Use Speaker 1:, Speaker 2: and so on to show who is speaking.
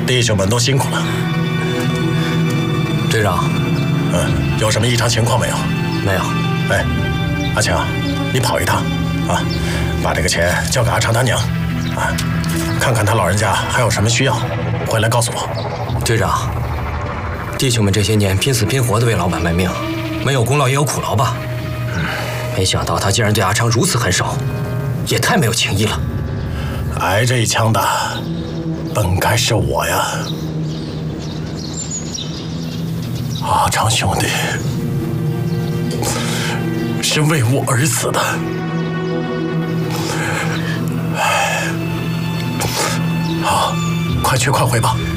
Speaker 1: 弟兄们都辛苦了。
Speaker 2: 队长，
Speaker 1: 有什么异常情况没有？
Speaker 2: 没有。
Speaker 1: 哎，阿强，你跑一趟，啊，把这个钱交给阿长他娘，啊，看看他老人家还有什么需要，回来告诉我。
Speaker 2: 队长，弟兄们这些年拼死拼活的为老板卖命，没有功劳也有苦劳吧？没想到他竟然对阿昌如此狠手，也太没有情义了。
Speaker 1: 挨这一枪的，本该是我呀。阿昌兄弟是为我而死的。好，快去快回吧。